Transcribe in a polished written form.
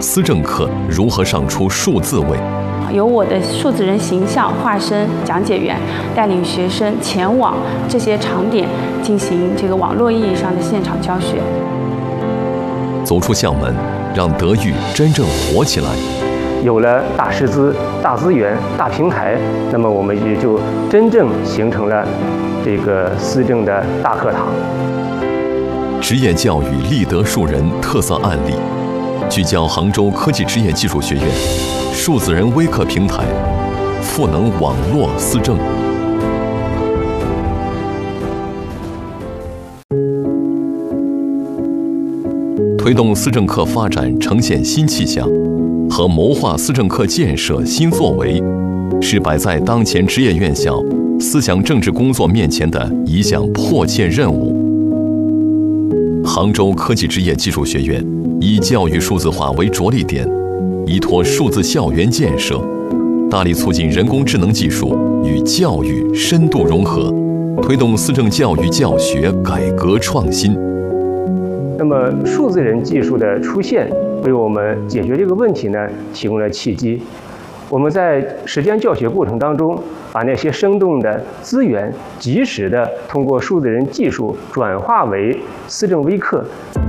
思政课如何上出数字位？ 由我的数字人形象化身讲解员，带领学生前往这些场点进行这个网络意义上的现场教学。 走出校门，让德育真正活起来。 有了大师资、大资源、大平台，那么我们也就真正形成了这个思政的大课堂。 职业教育立德树人特色案例，聚焦杭州科技职业技术学院数字人微课平台，赋能网络思政。推动思政课发展呈现新气象，和谋划思政课建设新作为，是摆在当前职业院校思想政治工作面前的一项迫切任务。杭州科技职业技术学院以教育数字化为着力点，依托数字校园建设，大力促进人工智能技术与教育深度融合，推动思政教育教学改革创新。 那么，数字人技术的出现，为我们解决这个问题呢，提供了契机。我们在实践教学过程当中，把那些生动的资源，及时的通过数字人技术转化为思政微课，